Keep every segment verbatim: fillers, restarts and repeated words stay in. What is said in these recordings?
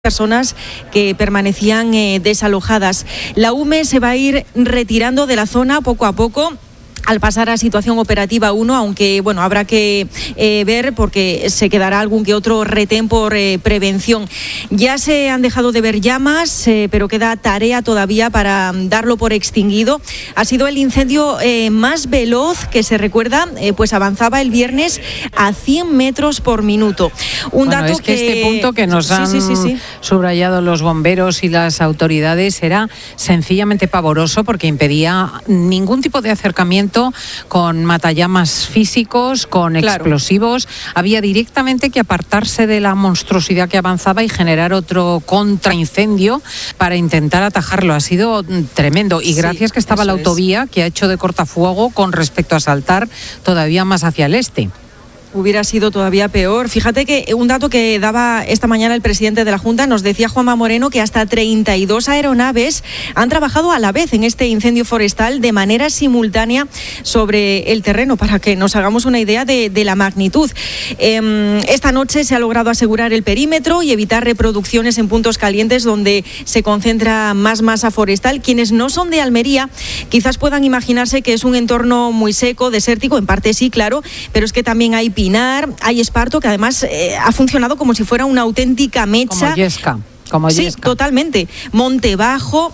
personas que permanecían eh, desalojadas. La U M E se va a ir retirando de la zona poco a poco al pasar a situación operativa uno, aunque bueno, habrá que eh, ver porque se quedará algún que otro retén por eh, prevención. Ya se han dejado de ver llamas, eh, pero queda tarea todavía para darlo por extinguido. Ha sido el incendio eh, más veloz que se recuerda, eh, pues avanzaba el viernes a cien metros por minuto. Un bueno, dato es que, que este punto que nos sí, han sí, sí, sí. subrayado los bomberos y las autoridades era sencillamente pavoroso porque impedía ningún tipo de acercamiento con matallamas físicos, con claro. explosivos. Había directamente que apartarse de la monstruosidad que avanzaba y generar otro contraincendio para intentar atajarlo. Ha sido tremendo. Y gracias sí, que estaba la autovía es. que ha hecho de cortafuego con respecto a saltar todavía más hacia el este. Hubiera sido todavía peor. Fíjate que un dato que daba esta mañana el presidente de la Junta, nos decía Juanma Moreno que hasta treinta y dos aeronaves han trabajado a la vez en este incendio forestal de manera simultánea sobre el terreno, para que nos hagamos una idea de, de la magnitud. Eh, esta noche se ha logrado asegurar el perímetro y evitar reproducciones en puntos calientes donde se concentra más masa forestal. Quienes no son de Almería quizás puedan imaginarse que es un entorno muy seco, desértico, en parte sí, claro, pero es que también hay Pinar, hay esparto, que además eh, ha funcionado como si fuera una auténtica mecha. Como Yesca, como Yesca. Sí, totalmente. Monte Bajo.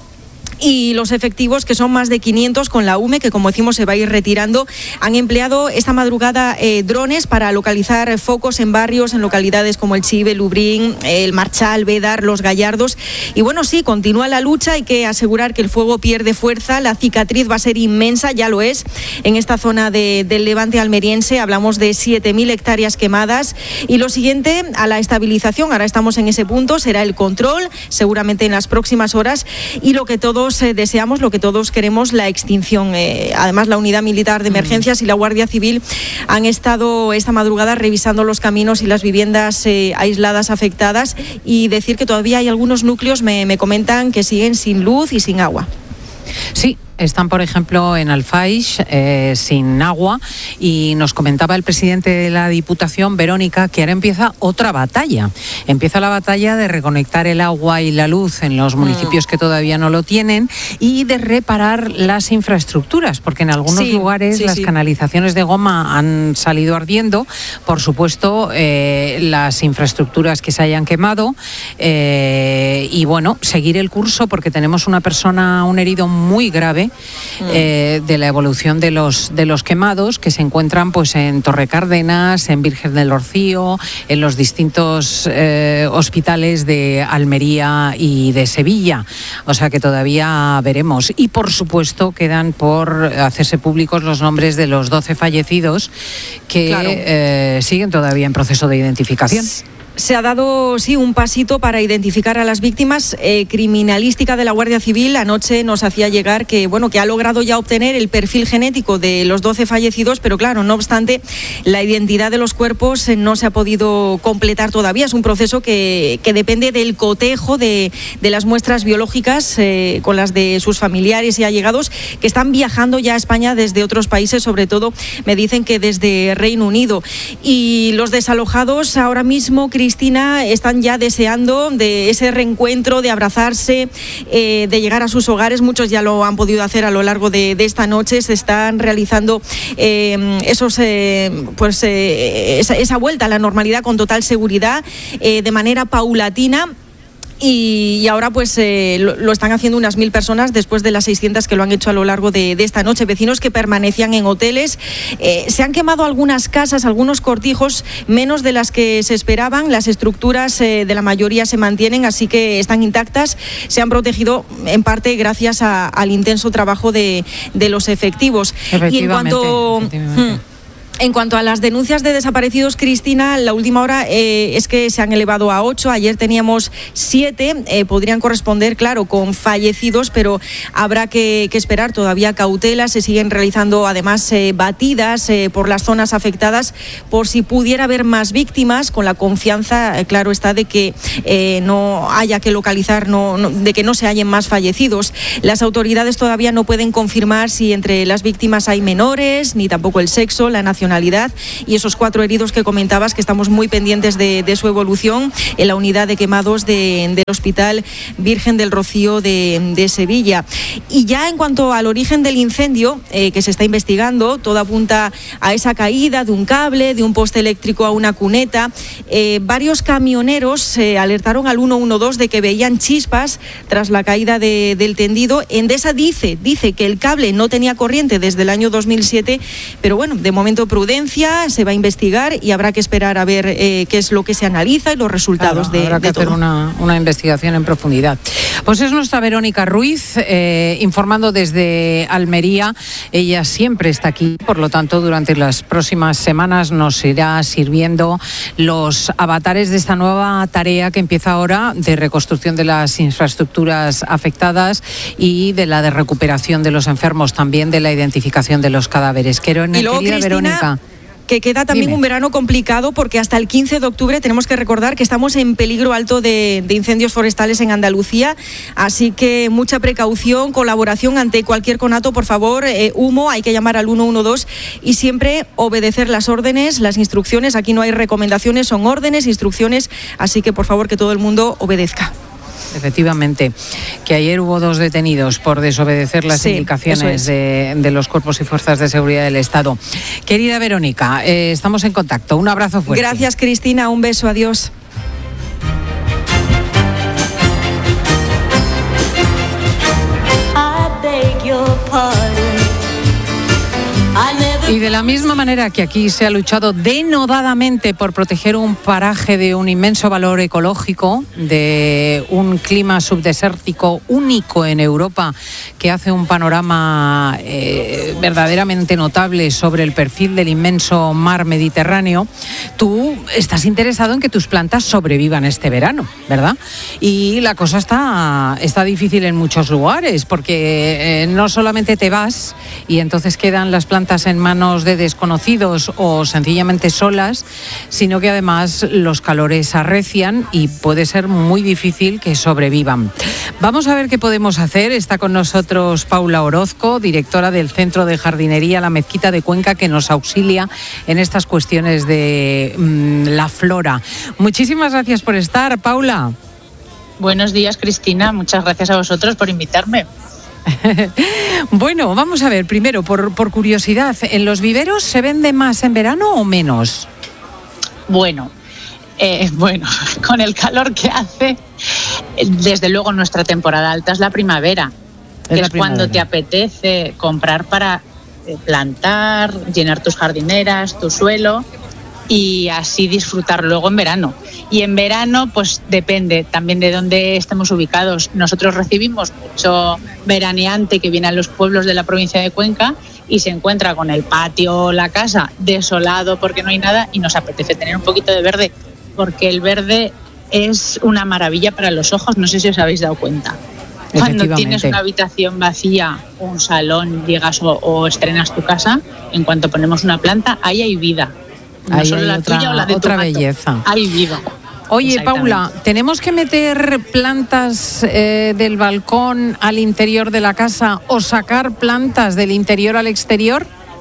Y los efectivos, que son más de quinientos con la U M E, que como decimos se va a ir retirando, han empleado esta madrugada eh, drones para localizar focos en barrios, en localidades como el Chive, Lubrín, el Marchal, Bédar, Los Gallardos. Y bueno, sí, continúa la lucha, hay que asegurar que el fuego pierde fuerza, la cicatriz va a ser inmensa, ya lo es, en esta zona de, del Levante almeriense. Hablamos de siete mil hectáreas quemadas. Y lo siguiente, a la estabilización, ahora estamos en ese punto, será el control, seguramente en las próximas horas, y lo que todos Eh, deseamos, lo que todos queremos, la extinción. Eh, además, la Unidad Militar de Emergencias y la Guardia Civil han estado esta madrugada revisando los caminos y las viviendas eh, aisladas afectadas, y decir que todavía hay algunos núcleos, me, me comentan, que siguen sin luz y sin agua. Sí. Están, por ejemplo, en Alfaix, eh, sin agua, y nos comentaba el presidente de la Diputación, Verónica, que ahora empieza otra batalla. Empieza la batalla de reconectar el agua y la luz en los municipios mm. que todavía no lo tienen, y de reparar las infraestructuras, porque en algunos sí, lugares sí, las sí. canalizaciones de goma han salido ardiendo. Por supuesto, eh, las infraestructuras que se hayan quemado, eh, y bueno, seguir el curso, porque tenemos una persona, un herido muy grave, Eh, de la evolución de los de los quemados, que se encuentran pues en Torrecárdenas, en Virgen del Rocío, en los distintos eh, hospitales de Almería y de Sevilla. O sea que todavía veremos. Y por supuesto quedan por hacerse públicos los nombres de los doce fallecidos que claro. eh, siguen todavía en proceso de identificación. Se ha dado, sí, un pasito para identificar a las víctimas. Eh, criminalística de la Guardia Civil anoche nos hacía llegar que, bueno, que ha logrado ya obtener el perfil genético de los doce fallecidos, pero claro, no obstante, la identidad de los cuerpos no se ha podido completar todavía. Es un proceso que, que depende del cotejo de, de las muestras biológicas eh, con las de sus familiares y allegados, que están viajando ya a España desde otros países, sobre todo me dicen que desde Reino Unido. Y los desalojados ahora mismo, Cristina, están ya deseando de ese reencuentro, de abrazarse, eh, de llegar a sus hogares. Muchos ya lo han podido hacer a lo largo de, de esta noche. Se están realizando eh, esos, eh, pues, eh, esa, esa vuelta a la normalidad con total seguridad, eh, de manera paulatina. Y, y ahora pues eh, lo, lo están haciendo unas mil personas después de las seiscientas que lo han hecho a lo largo de, de esta noche. Vecinos que permanecían en hoteles. Eh, se han quemado algunas casas, algunos cortijos, menos de las que se esperaban. Las estructuras eh, de la mayoría se mantienen, así que están intactas. Se han protegido en parte gracias a, al intenso trabajo de, de los efectivos. Efectivamente, y en cuanto... Hmm, En cuanto a las denuncias de desaparecidos, Cristina, la última hora eh, es que se han elevado a ocho. Ayer teníamos siete. Eh, podrían corresponder, claro, con fallecidos, pero habrá que, que esperar todavía cautela. Se siguen realizando, además, eh, batidas eh, por las zonas afectadas por si pudiera haber más víctimas, con la confianza, eh, claro está, de que eh, no haya que localizar, no, no, de que no se hallen más fallecidos. Las autoridades todavía no pueden confirmar si entre las víctimas hay menores, ni tampoco el sexo. La Nacional excepcionalidad. Y esos cuatro heridos que comentabas, que estamos muy pendientes de, de su evolución en la unidad de quemados de, del Hospital Virgen del Rocío de, de Sevilla. Y ya en cuanto al origen del incendio, eh, que se está investigando, todo apunta a esa caída de un cable, de un poste eléctrico a una cuneta. Eh, varios camioneros eh, alertaron al uno uno dos de que veían chispas tras la caída de, del tendido. Endesa dice, dice que el cable no tenía corriente desde el año dos mil siete, pero bueno, de momento prudencia, se va a investigar y habrá que esperar a ver eh, qué es lo que se analiza y los resultados. Claro, de, habrá que de hacer todo. Una, una investigación en profundidad. Pues es nuestra Verónica Ruiz, eh, informando desde Almería. Ella siempre está aquí, por lo tanto, durante las próximas semanas nos irá sirviendo los avatares de esta nueva tarea que empieza ahora de reconstrucción de las infraestructuras afectadas y de la de recuperación de los enfermos, también de la identificación de los cadáveres. Quiero, y luego, querida Cristina, Verónica, que queda también dime. Un verano complicado, porque hasta el quince de octubre tenemos que recordar que estamos en peligro alto de, de incendios forestales en Andalucía, así que mucha precaución, colaboración ante cualquier conato, por favor, eh, humo, hay que llamar al uno uno dos y siempre obedecer las órdenes, las instrucciones. Aquí no hay recomendaciones, son órdenes, instrucciones, así que por favor que todo el mundo obedezca. Efectivamente, que ayer hubo dos detenidos por desobedecer las sí, indicaciones de, de los cuerpos y fuerzas de seguridad del Estado. Querida Verónica, eh, estamos en contacto. Un abrazo fuerte. Gracias, Cristina. Un beso. Adiós. Y de la misma manera que aquí se ha luchado denodadamente por proteger un paraje de un inmenso valor ecológico, de un clima subdesértico único en Europa, que hace un panorama eh, verdaderamente notable sobre el perfil del inmenso mar Mediterráneo, tú estás interesado en que tus plantas sobrevivan este verano, ¿verdad? Y la cosa está, está difícil en muchos lugares, porque eh, no solamente te vas y entonces quedan las plantas en manos de desconocidos o sencillamente solas, sino que además los calores arrecian y puede ser muy difícil que sobrevivan. Vamos a ver qué podemos hacer. Está con nosotros Paula Orozco, directora del Centro de Jardinería La Mezquita de Cuenca, que nos auxilia en estas cuestiones de mmm, la flora. Muchísimas gracias por estar, Paula. Buenos días, Cristina. Muchas gracias a vosotros por invitarme. Bueno, vamos a ver, primero, por, por curiosidad, ¿en los viveros se vende más en verano o menos? Bueno, eh, bueno, con el calor que hace, desde luego nuestra temporada alta es la primavera, es que es primavera. Cuando te apetece comprar para plantar, llenar tus jardineras, tu suelo y así disfrutar luego en verano. Y en verano, pues depende también de dónde estemos ubicados. Nosotros recibimos mucho veraneante que viene a los pueblos de la provincia de Cuenca y se encuentra con el patio, la casa, desolado porque no hay nada y nos apetece tener un poquito de verde, porque el verde es una maravilla para los ojos, no sé si os habéis dado cuenta. Cuando tienes una habitación vacía, un salón, llegas o, o estrenas tu casa, en cuanto ponemos una planta, ahí hay vida. No ahí solo hay la otra, tuya o la de otra tu gato. Belleza. Hay vida. Oye, Paula, ¿tenemos que meter plantas eh, del balcón al interior de la casa o sacar plantas del interior al exterior?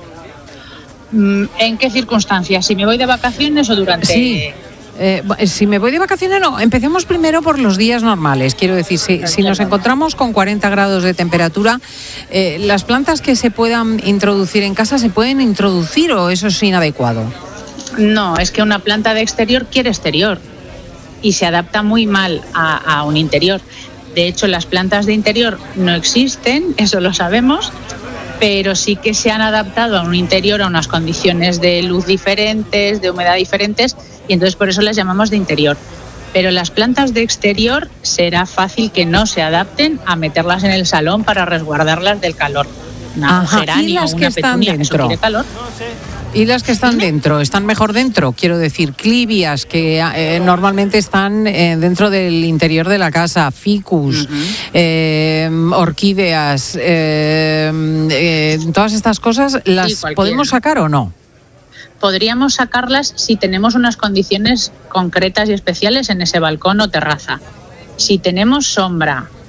¿En qué circunstancias? ¿Si me voy de vacaciones o durante...? Sí. Eh, si me voy de vacaciones, no. Empecemos primero por los días normales. Quiero decir, si, si nos encontramos con cuarenta grados de temperatura, eh, ¿las plantas que se puedan introducir en casa se pueden introducir o eso es inadecuado? No, es que una planta de exterior quiere exterior y se adapta muy mal a, a un interior. De hecho, las plantas de interior no existen, eso lo sabemos, pero sí que se han adaptado a un interior, a unas condiciones de luz diferentes, de humedad diferentes, y entonces por eso las llamamos de interior. Pero las plantas de exterior será fácil que no se adapten a meterlas en el salón para resguardarlas del calor. Una Ajá, geranio, ¿y las que una están petunia, dentro? ¿Eso quiere calor? ¿Y las que están dentro? ¿Están mejor dentro? Quiero decir, clivias que eh, normalmente están eh, dentro del interior de la casa, ficus, uh-huh. eh, orquídeas, eh, eh, todas estas cosas, ¿las sí, podemos sacar o no? Podríamos sacarlas si tenemos unas condiciones concretas y especiales en ese balcón o terraza. Si tenemos sombra,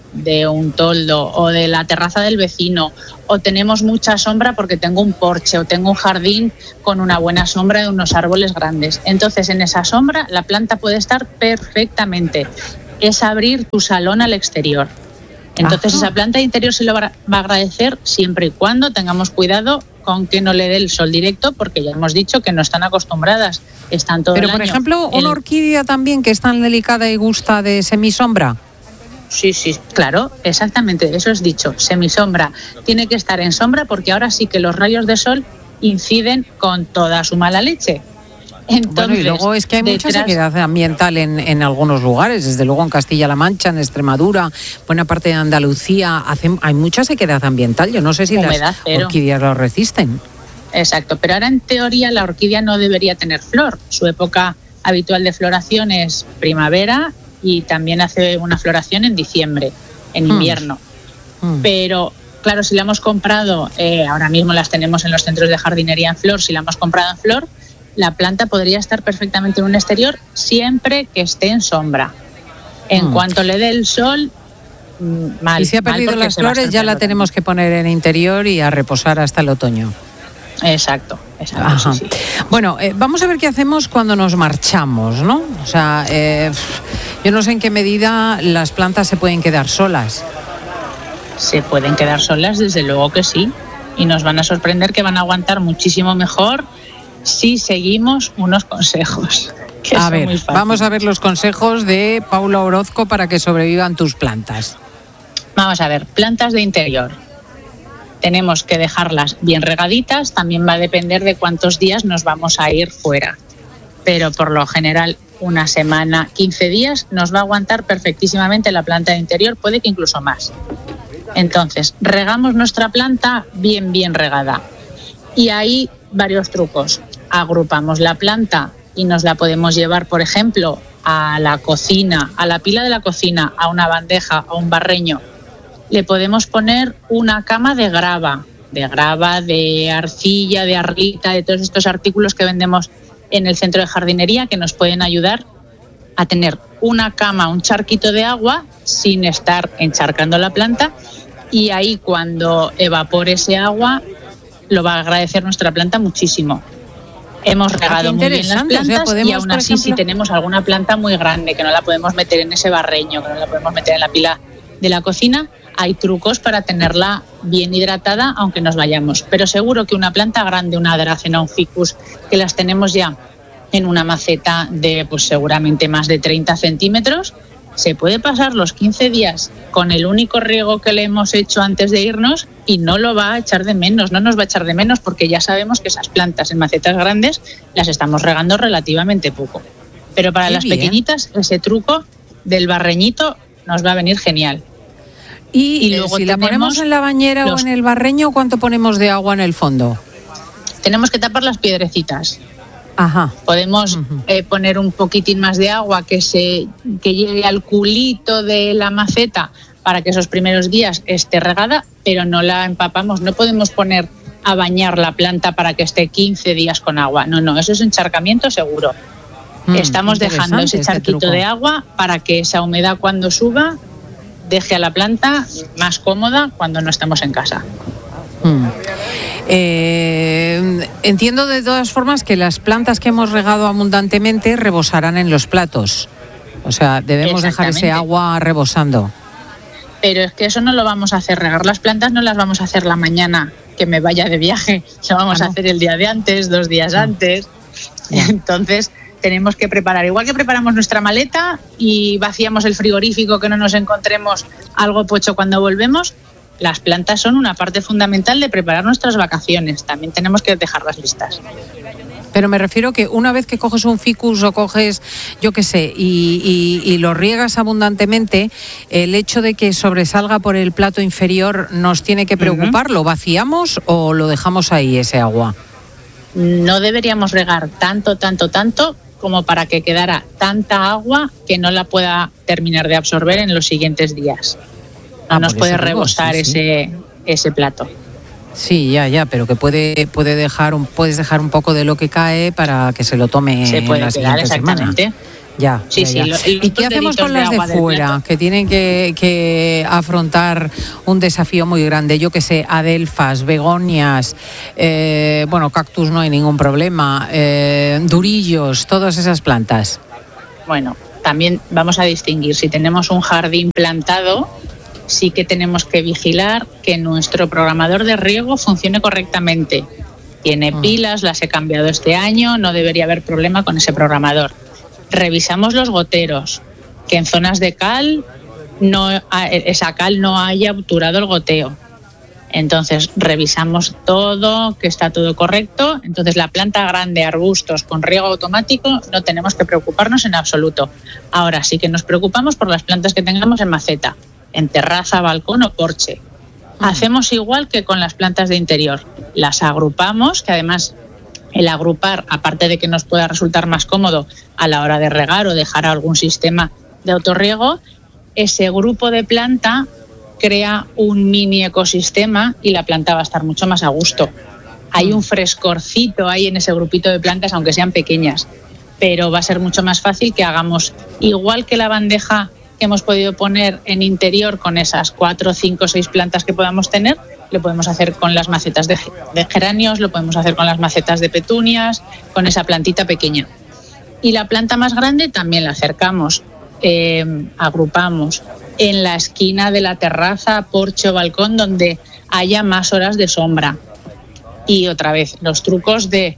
de un toldo o de la terraza del vecino, o tenemos mucha sombra porque tengo un porche o tengo un jardín con una buena sombra de unos árboles grandes. Entonces, en esa sombra la planta puede estar perfectamente. Es abrir tu salón al exterior. Entonces, Ajá. esa planta de interior se lo va a agradecer siempre y cuando tengamos cuidado con que no le dé el sol directo, porque ya hemos dicho que no están acostumbradas, están todo Pero, el por año. ejemplo, una el... orquídea también que es tan delicada y gusta de semisombra. Sí, sí, claro, exactamente, eso es dicho, semisombra. Tiene que estar en sombra porque ahora sí que los rayos de sol inciden con toda su mala leche. Entonces, bueno, y luego es que hay detrás... mucha sequedad ambiental en, en algunos lugares, desde luego en Castilla-La Mancha, en Extremadura, buena parte de Andalucía, hace, hay mucha sequedad ambiental. Yo no sé si Humedad las cero. orquídeas lo resisten. Exacto, pero ahora en teoría la orquídea no debería tener flor. Su época habitual de floración es primavera y también hace una floración en diciembre, en invierno. Mm. Mm. Pero claro, si la hemos comprado, eh, ahora mismo las tenemos en los centros de jardinería en flor, si la hemos comprado en flor, la planta podría estar perfectamente en un exterior siempre que esté en sombra. En mm. cuanto le dé el sol, mal. Y si ha perdido las flores, ya la tenemos que poner en interior y a reposar hasta el otoño. Exacto, exacto. Sí, sí. Bueno, eh, vamos a ver qué hacemos cuando nos marchamos, ¿no? O sea, eh, yo no sé en qué medida las plantas se pueden quedar solas. Se pueden quedar solas, desde luego que sí. Y nos van a sorprender que van a aguantar muchísimo mejor si seguimos unos consejos. Que a ver, vamos a ver los consejos de Paula Orozco para que sobrevivan tus plantas. Vamos a ver, plantas de interior. Tenemos que dejarlas bien regaditas, también va a depender de cuántos días nos vamos a ir fuera. Pero por lo general, una semana, quince días, nos va a aguantar perfectísimamente la planta de interior, puede que incluso más. Entonces, regamos nuestra planta bien, bien regada. Y hay varios trucos. Agrupamos la planta y nos la podemos llevar, por ejemplo, a la cocina, a la pila de la cocina, a una bandeja, a un barreño. Le podemos poner una cama de grava, de grava, de arcilla, de arlita, de todos estos artículos que vendemos en el centro de jardinería que nos pueden ayudar a tener una cama, un charquito de agua sin estar encharcando la planta, y ahí cuando evapore ese agua lo va a agradecer nuestra planta muchísimo. Hemos regado muy bien las plantas, o sea, podemos, y aún así ejemplo... si tenemos alguna planta muy grande que no la podemos meter en ese barreño, que no la podemos meter en la pila de la cocina, hay trucos para tenerla bien hidratada aunque nos vayamos. Pero seguro que una planta grande, una dracena, un ficus, que las tenemos ya en una maceta de pues seguramente más de treinta centímetros, se puede pasar los quince días con el único riego que le hemos hecho antes de irnos y no lo va a echar de menos, no nos va a echar de menos, porque ya sabemos que esas plantas en macetas grandes las estamos regando relativamente poco. Pero para Qué las bien. pequeñitas, ese truco del barreñito nos va a venir genial. Y, y luego si la ponemos en la bañera los... o en el barreño, ¿cuánto ponemos de agua en el fondo? Tenemos que tapar las piedrecitas. Ajá. Podemos uh-huh. eh, poner un poquitín más de agua que se que llegue al culito de la maceta para que esos primeros días esté regada, pero no la empapamos. No podemos poner a bañar la planta para que esté quince días con agua. No, no, eso es encharcamiento seguro. Mm, Estamos dejando ese charquito este de agua para que esa humedad cuando suba deje a la planta más cómoda cuando no estamos en casa. Mm. Eh, entiendo de todas formas que las plantas que hemos regado abundantemente rebosarán en los platos. O sea, debemos dejar ese agua rebosando. Pero es que eso no lo vamos a hacer. Regar las plantas no las vamos a hacer la mañana que me vaya de viaje. Lo vamos ah, no. a hacer el día de antes, dos días ah. antes. Yeah. Entonces tenemos que preparar. Igual que preparamos nuestra maleta y vaciamos el frigorífico, que no nos encontremos algo pocho cuando volvemos, las plantas son una parte fundamental de preparar nuestras vacaciones. También tenemos que dejarlas listas. Pero me refiero que una vez que coges un ficus o coges, yo qué sé, y, y, y lo riegas abundantemente, el hecho de que sobresalga por el plato inferior nos tiene que preocupar. Uh-huh. ¿Lo vaciamos o lo dejamos ahí, ese agua? No deberíamos regar tanto, tanto, tanto como para que quedara tanta agua que no la pueda terminar de absorber en los siguientes días. No ah, nos puede rebosar sí, sí. ese ese plato. Sí, ya, ya, pero que puede puede dejar un puedes dejar un poco de lo que cae para que se lo tome se puede en la quedar, siguiente exactamente. semana. Ya, sí, ya, sí. ya. Lo, ¿Y qué hacemos con las de, de fuera, que tienen que, que afrontar un desafío muy grande? Yo que sé, adelfas, begonias, eh, bueno, cactus no hay ningún problema, eh, durillos, todas esas plantas. Bueno, también vamos a distinguir. Si tenemos un jardín plantado, sí que tenemos que vigilar que nuestro programador de riego funcione correctamente. Tiene pilas, las he cambiado este año, no debería haber problema con ese programador. Revisamos los goteros, que en zonas de cal no, esa cal no haya obturado el goteo. Entonces revisamos todo, que está todo correcto. Entonces la planta grande, arbustos con riego automático, no tenemos que preocuparnos en absoluto. Ahora sí que nos preocupamos por las plantas que tengamos en maceta, en terraza, balcón o porche. Hacemos igual que con las plantas de interior. Las agrupamos, que además el agrupar, aparte de que nos pueda resultar más cómodo a la hora de regar o dejar algún sistema de autorriego, ese grupo de planta crea un mini ecosistema y la planta va a estar mucho más a gusto. Hay un frescorcito ahí en ese grupito de plantas, aunque sean pequeñas, pero va a ser mucho más fácil que hagamos igual que la bandeja que hemos podido poner en interior con esas cuatro, cinco, seis plantas que podamos tener. Lo podemos hacer con las macetas de, de geranios, lo podemos hacer con las macetas de petunias, con esa plantita pequeña. Y la planta más grande también la acercamos, eh, agrupamos en la esquina de la terraza, porche o balcón donde haya más horas de sombra. Y otra vez, los trucos de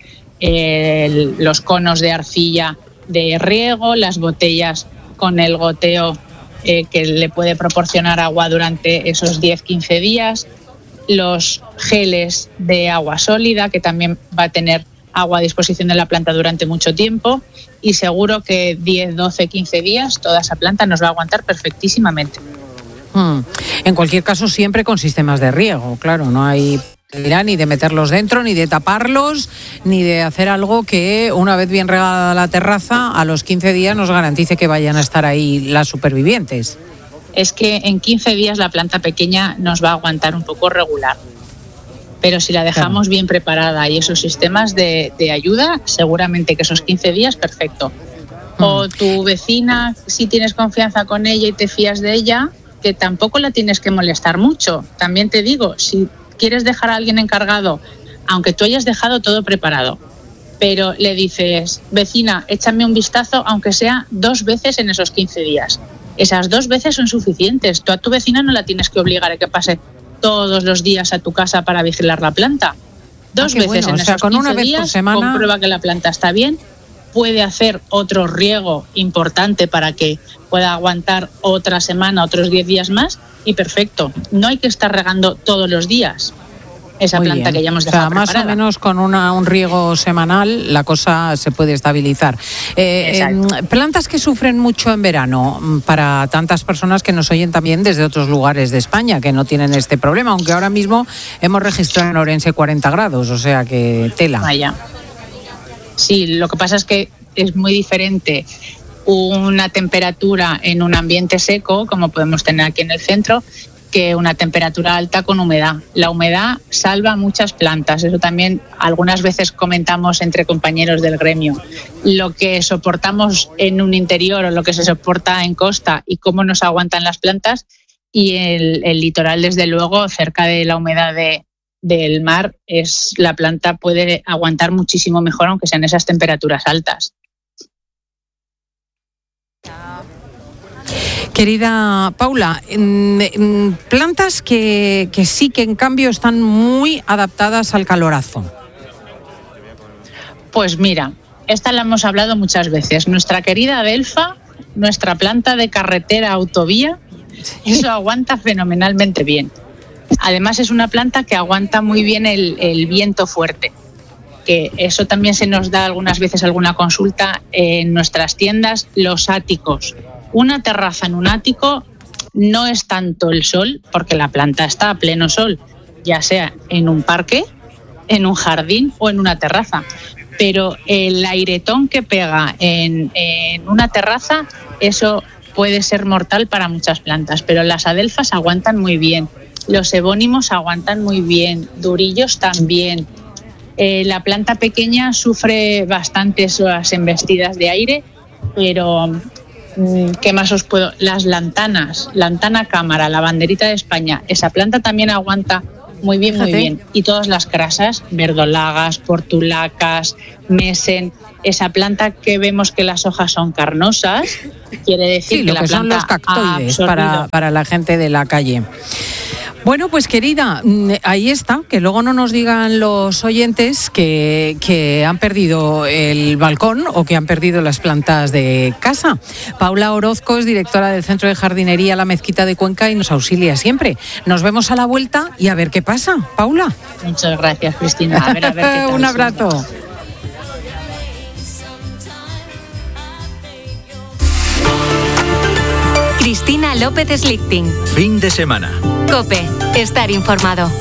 eh, los conos de arcilla de riego, las botellas con el goteo eh, que le puede proporcionar agua durante esos diez a quince días, los geles de agua sólida, que también va a tener agua a disposición de la planta durante mucho tiempo, y seguro que diez, doce, quince días toda esa planta nos va a aguantar perfectísimamente. Hmm. En cualquier caso, siempre con sistemas de riego, claro, no hay ni de meterlos dentro, ni de taparlos, ni de hacer algo que, una vez bien regada la terraza, a los quince días nos garantice que vayan a estar ahí las supervivientes. Es que en quince días la planta pequeña nos va a aguantar un poco regular. Pero si la dejamos claro. bien preparada y esos sistemas de, de ayuda, seguramente que esos quince días, perfecto. Mm. O tu vecina, si tienes confianza con ella y te fías de ella, que tampoco la tienes que molestar mucho. También te digo, si quieres dejar a alguien encargado, aunque tú hayas dejado todo preparado, pero le dices, vecina, échame un vistazo, aunque sea dos veces en esos quince días. Esas dos veces son suficientes. Tú a tu vecina no la tienes que obligar a que pase todos los días a tu casa para vigilar la planta. Dos ah, veces bueno. en esos o sea, con quince una vez días por semana... comprueba que la planta está bien, puede hacer otro riego importante para que pueda aguantar otra semana, otros diez días más y perfecto. No hay que estar regando todos los días esa Muy planta bien. que ya hemos dejado o sea, más preparada. o menos con una, un riego semanal la cosa se puede estabilizar. Eh, eh, plantas que sufren mucho en verano, para tantas personas que nos oyen también desde otros lugares de España que no tienen este problema, aunque ahora mismo hemos registrado en Orense cuarenta grados, o sea que tela. Vaya. Sí, lo que pasa es que es muy diferente una temperatura en un ambiente seco, como podemos tener aquí en el centro, que una temperatura alta con humedad. La humedad salva muchas plantas, eso también algunas veces comentamos entre compañeros del gremio. Lo que soportamos en un interior o lo que se soporta en costa y cómo nos aguantan las plantas, y el, el litoral, desde luego, cerca de la humedad de, del mar, es la planta puede aguantar muchísimo mejor aunque sean esas temperaturas altas. Querida Paula, plantas que, que sí que en cambio están muy adaptadas al calorazo. Pues mira, esta la hemos hablado muchas veces. Nuestra querida adelfa, nuestra planta de carretera autovía, eso aguanta fenomenalmente bien. Además es una planta que aguanta muy bien el, el viento fuerte, que eso también se nos da algunas veces alguna consulta en nuestras tiendas, los áticos. Una terraza en un ático no es tanto el sol, porque la planta está a pleno sol, ya sea en un parque, en un jardín o en una terraza. Pero el airetón que pega en, en una terraza, eso puede ser mortal para muchas plantas. Pero las adelfas aguantan muy bien, los ebónimos aguantan muy bien, durillos también. Eh, la planta pequeña sufre bastantes horas embestidas de aire, pero ¿qué más os puedo? Las lantanas, lantana cámara, la banderita de España, esa planta también aguanta muy bien, muy Fíjate. bien. Y todas las crasas, verdolagas, portulacas, mesen, esa planta que vemos que las hojas son carnosas, quiere decir Sí, que lo la que son planta los cactoides ha para, absorbido. para la gente de la calle. Bueno, pues querida, mm, ahí está, que luego no nos digan los oyentes que, que han perdido el balcón o que han perdido las plantas de casa. Paula Orozco es directora del Centro de Jardinería La Mezquita de Cuenca y nos auxilia siempre. Nos vemos a la vuelta y a ver qué pasa. Paula. Muchas gracias, Cristina. A ver, a ver qué tal. Un abrazo. Cristina López Slichting. Fin de semana. COPE. Estar informado.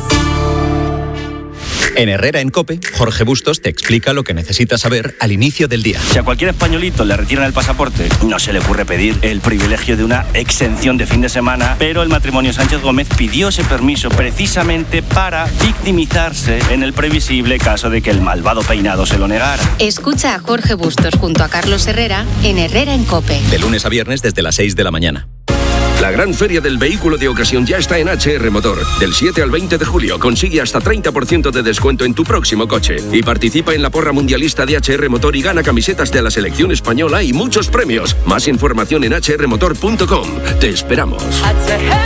En Herrera en COPE, Jorge Bustos te explica lo que necesitas saber al inicio del día. Si a cualquier españolito le retiran el pasaporte, no se le ocurre pedir el privilegio de una exención de fin de semana, pero el matrimonio Sánchez Gómez pidió ese permiso precisamente para victimizarse en el previsible caso de que el malvado peinado se lo negara. Escucha a Jorge Bustos junto a Carlos Herrera en Herrera en COPE. De lunes a viernes desde las seis de la mañana. La gran feria del vehículo de ocasión ya está en H R Motor. Del siete al veinte de julio consigue hasta treinta por ciento de descuento en tu próximo coche. Y participa en la porra mundialista de H R Motor y gana camisetas de la selección española y muchos premios. Más información en h r motor punto com. Te esperamos.